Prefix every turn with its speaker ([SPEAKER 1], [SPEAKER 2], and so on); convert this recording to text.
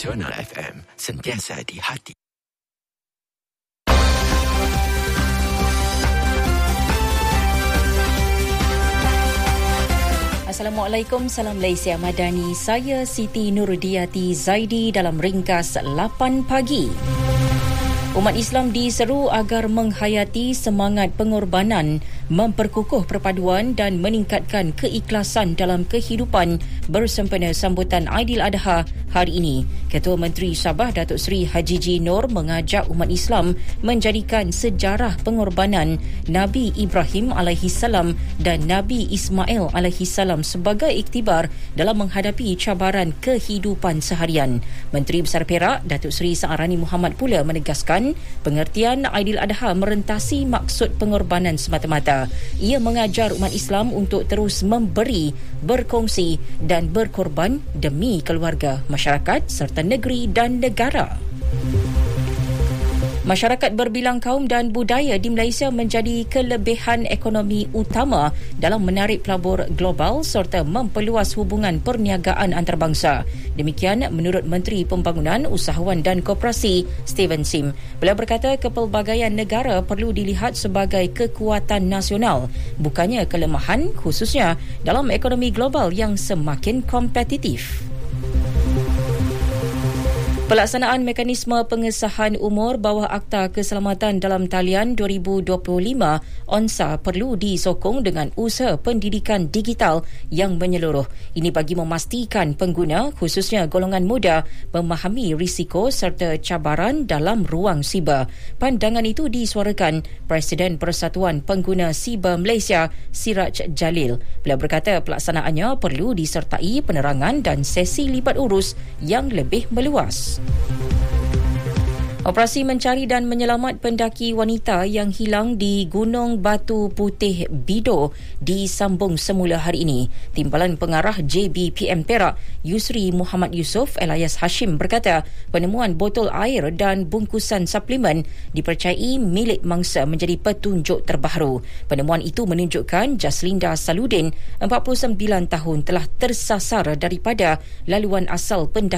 [SPEAKER 1] Nasional FM, sentiasa di hati.
[SPEAKER 2] Assalamualaikum, salam Malaysia Madani. Saya Siti Nurdiati Zaidi dalam ringkas 8 pagi. Umat Islam diseru agar menghayati semangat pengorbanan, memperkukuh perpaduan dan meningkatkan keikhlasan dalam kehidupan bersempena sambutan Aidiladha hari ini. Ketua Menteri Sabah Datuk Seri Haji G. Nur mengajak umat Islam menjadikan sejarah pengorbanan Nabi Ibrahim alaihissalam dan Nabi Ismail alaihissalam sebagai iktibar dalam menghadapi cabaran kehidupan seharian. Menteri Besar Perak Datuk Seri Saarani Muhammad pula menegaskan pengertian Aidiladha merentasi maksud pengorbanan semata-mata. Ia mengajar umat Islam untuk terus memberi, berkongsi dan berkorban demi keluarga, masyarakat serta negeri dan negara. Masyarakat berbilang kaum dan budaya di Malaysia menjadi kelebihan ekonomi utama dalam menarik pelabur global serta memperluas hubungan perniagaan antarabangsa. Demikian menurut Menteri Pembangunan, Usahawan dan Koperasi Steven Sim. Beliau berkata kepelbagaian negara perlu dilihat sebagai kekuatan nasional, bukannya kelemahan, khususnya dalam ekonomi global yang semakin kompetitif. Pelaksanaan mekanisme pengesahan umur bawah Akta Keselamatan dalam Talian 2025 ONSA perlu disokong dengan usaha pendidikan digital yang menyeluruh. Ini bagi memastikan pengguna, khususnya golongan muda, memahami risiko serta cabaran dalam ruang siber. Pandangan itu disuarakan Presiden Persatuan Pengguna Siber Malaysia, Siraj Jalil. Beliau berkata pelaksanaannya perlu disertai penerangan dan sesi libat urus yang lebih meluas. Operasi mencari dan menyelamat pendaki wanita yang hilang di Gunung Batu Putih Bido disambung semula hari ini. Timbalan Pengarah JBPM Perak, Yusri Muhammad Yusof alias Hashim berkata penemuan botol air dan bungkusan suplemen dipercayai milik mangsa menjadi petunjuk terbaru. Penemuan itu menunjukkan Jaslinda Saludin, 49 tahun, telah tersasar daripada laluan asal pendaki